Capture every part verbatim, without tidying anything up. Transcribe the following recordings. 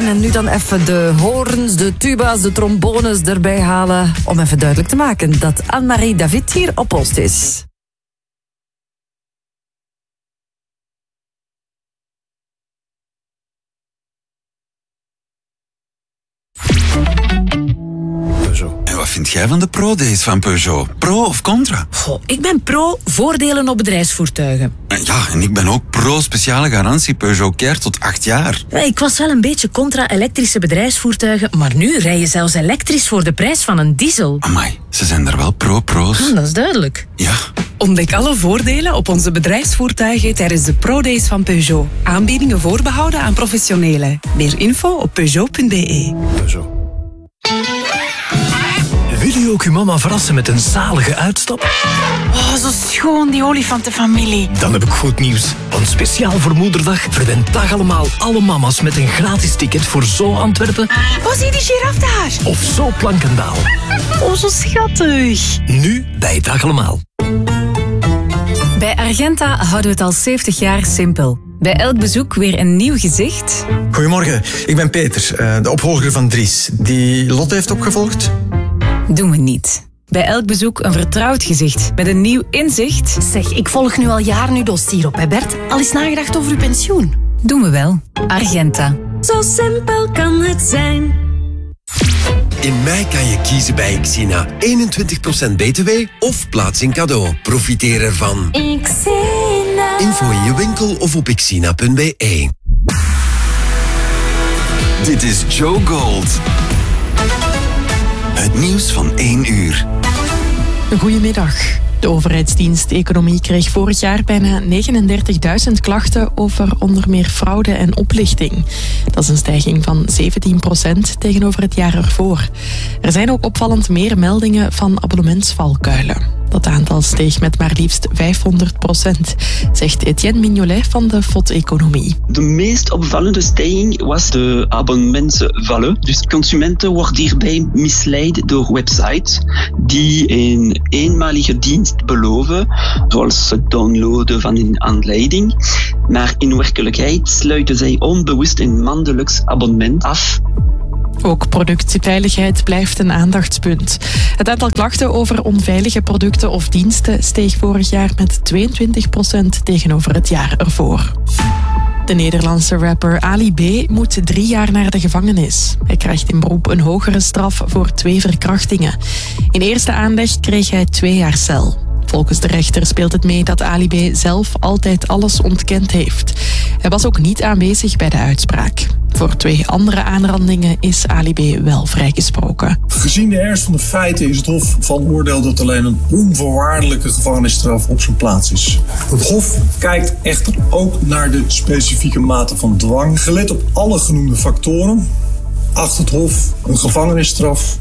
En nu dan even de hoorns, de tuba's, de trombones erbij halen. Om even duidelijk te maken dat Anne-Marie David hier op post is. En wat vind jij van de Pro-Days van Peugeot? Pro of contra? Goh, ik ben pro voordelen op bedrijfsvoertuigen. Ja, en ik ben ook pro speciale garantie Peugeot Care tot acht jaar. Ja, ik was wel een beetje contra elektrische bedrijfsvoertuigen, maar nu rij je zelfs elektrisch voor de prijs van een diesel. Amai, ze zijn er wel pro-pro's. Ah, dat is duidelijk. Ja. Ontdek alle voordelen op onze bedrijfsvoertuigen tijdens de Pro-Days van Peugeot. Aanbiedingen voorbehouden aan professionelen. Meer info op peugeot punt b e. Peugeot. Wil je ook je mama verrassen met een zalige uitstap? Oh, zo schoon, die olifantenfamilie. Dan heb ik goed nieuws. Want speciaal voor Moederdag verwend dag allemaal alle mama's met een gratis ticket voor Zo Antwerpen. Oh, zie die giraf daar. Of Zo Plankendaal. Oh, zo schattig. Nu bij Dag allemaal. Bij Argenta houden we het al zeventig jaar simpel. Bij elk bezoek weer een nieuw gezicht. Goedemorgen, ik ben Peter, de opvolger van Dries. Die Lotte heeft opgevolgd? Doen we niet. Bij elk bezoek een vertrouwd gezicht met een nieuw inzicht. Zeg, ik volg nu al jaren uw dossier op, hè Bert? Al eens nagedacht over uw pensioen? Doen we wel. Argenta. Zo simpel kan het zijn. In mei kan je kiezen bij Xina. eenentwintig procent B T W of plaats in cadeau. Profiteer ervan. Xina. Info in je winkel of op xina punt b e. Dit is Joe Gold. Het nieuws van één uur. Goedemiddag. De overheidsdienst Economie kreeg vorig jaar bijna negenendertigduizend klachten over onder meer fraude en oplichting. Dat is een stijging van zeventien procent tegenover het jaar ervoor. Er zijn ook opvallend meer meldingen van abonnementsvalkuilen. Dat aantal steeg met maar liefst vijfhonderd procent, zegt Etienne Mignolet van de F O D Economie. De meest opvallende stijging was de abonnementsvallen. Dus consumenten worden hierbij misleid door websites die een eenmalige dienst beloven, zoals het downloaden van een aanleiding. Maar in werkelijkheid sluiten zij onbewust een maandelijks abonnement af. Ook productveiligheid blijft een aandachtspunt. Het aantal klachten over onveilige producten of diensten steeg vorig jaar met tweeëntwintig procent tegenover het jaar ervoor. De Nederlandse rapper Ali B. moet drie jaar naar de gevangenis. Hij krijgt in beroep een hogere straf voor twee verkrachtingen. In eerste aanleg kreeg hij twee jaar cel. Volgens de rechter speelt het mee dat Ali B. zelf altijd alles ontkend heeft. Hij was ook niet aanwezig bij de uitspraak. Voor twee andere aanrandingen is Ali B. wel vrijgesproken. Gezien de ernst van de feiten is het Hof van oordeel dat alleen een onvoorwaardelijke gevangenisstraf op zijn plaats is. Het Hof kijkt echter ook naar de specifieke mate van dwang. Gelet op alle genoemde factoren acht het Hof een gevangenisstraf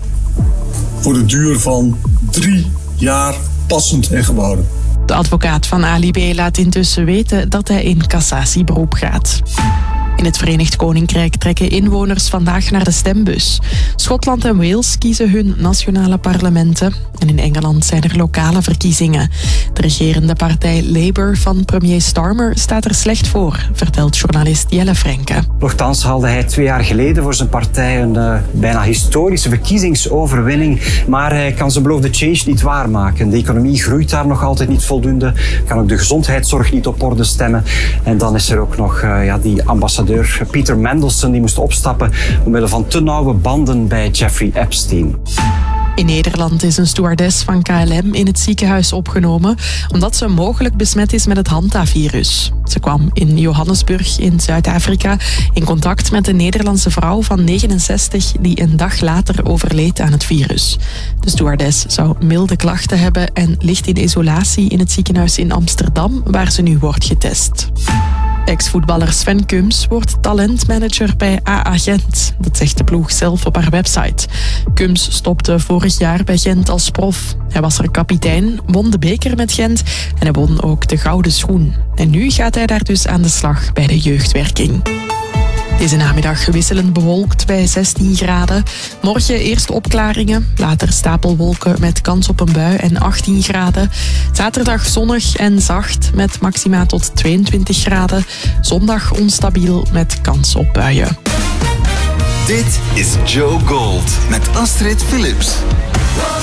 voor de duur van drie jaar passend en geboden. De advocaat van Ali B. laat intussen weten dat hij in cassatieberoep gaat. In het Verenigd Koninkrijk trekken inwoners vandaag naar de stembus. Schotland en Wales kiezen hun nationale parlementen. En in Engeland zijn er lokale verkiezingen. De regerende partij Labour van premier Starmer staat er slecht voor, vertelt journalist Jelle Frenke. Nochtans haalde hij twee jaar geleden voor zijn partij een uh, bijna historische verkiezingsoverwinning. Maar hij kan zijn beloofde change niet waarmaken. De economie groeit daar nog altijd niet voldoende. Kan ook de gezondheidszorg niet op orde stemmen. En dan is er ook nog uh, ja, die ambassadeur Peter Mandelson, die moest opstappen omwille van te nauwe banden bij Jeffrey Epstein. In Nederland is een stewardess van K L M in het ziekenhuis opgenomen omdat ze mogelijk besmet is met het Hanta-virus. Ze kwam in Johannesburg in Zuid-Afrika in contact met een Nederlandse vrouw van negenenzestig die een dag later overleed aan het virus. De stewardess zou milde klachten hebben en ligt in isolatie in het ziekenhuis in Amsterdam, waar ze nu wordt getest. Ex-voetballer Sven Kums wordt talentmanager bij A A Gent. Dat zegt de ploeg zelf op haar website. Kums stopte vorig jaar bij Gent als prof. Hij was er kapitein, won de beker met Gent en hij won ook de gouden schoen. En nu gaat hij daar dus aan de slag bij de jeugdwerking. Deze namiddag wisselend bewolkt bij zestien graden. Morgen eerst opklaringen, later stapelwolken met kans op een bui en achttien graden. Zaterdag zonnig en zacht met maxima tot tweeëntwintig graden. Zondag onstabiel met kans op buien. Dit is Joe Gold met Astrid Philips.